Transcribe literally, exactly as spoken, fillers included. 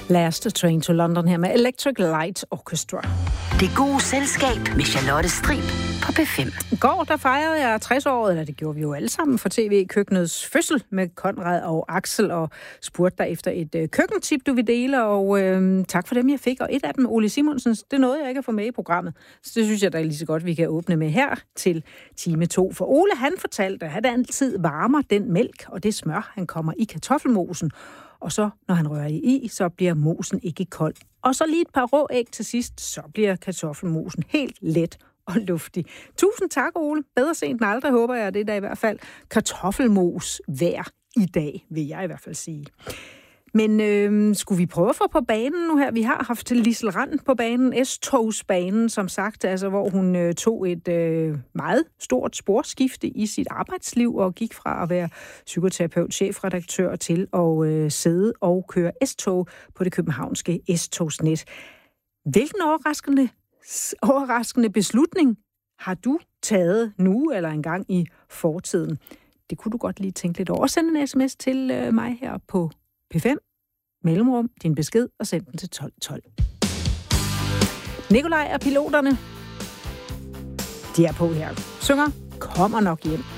Last Train to London her med Electric Light Orchestra. Det gode selskab med Charlotte Strib på P fem. I går der fejrede jeg tres-året, eller det gjorde vi jo alle sammen, for T V-køkkenets fødsel med Konrad og Axel, og spurgte dig efter et øh, køkkentip, du vil dele, og øh, tak for dem, jeg fik. Og et af dem, Ole Simonsens, det nåede jeg ikke at få med i programmet. Så det synes jeg, der er lige så godt, vi kan åbne med her til time to. For Ole, han fortalte, at han altid varmer den mælk og det smør, han kommer i kartoffelmosen. Og så, når han rører i, så bliver mosen ikke kold. Og så lige et par rå æg til sidst, så bliver kartoffelmosen helt let og luftig. Tusind tak, Ole. Bedre sent end aldrig, håber jeg. Det er da i hvert fald kartoffelmos hver i dag, vil jeg i hvert fald sige. Men øh, skulle vi prøve at få på banen nu her? Vi har haft Lisel Rand på banen, S-togsbanen, som sagt, altså, hvor hun øh, tog et øh, meget stort sporskifte i sit arbejdsliv og gik fra at være psykoterapeut, chefredaktør til at øh, sidde og køre S-tog på det københavnske S-togsnet. Hvilken overraskende, overraskende beslutning har du taget nu eller engang i fortiden? Det kunne du godt lige tænke lidt over. Send en sms til øh, mig her på P fem, mellemrum, din besked, og send den til tolv tolv. Nikolaj og piloterne, de er på her. Synger, kommer nok hjem.